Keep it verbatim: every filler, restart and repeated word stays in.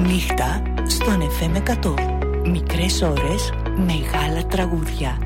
Νύχτα στον εφ εμ εκατό. Μικρές ώρες, μεγάλα τραγούδια.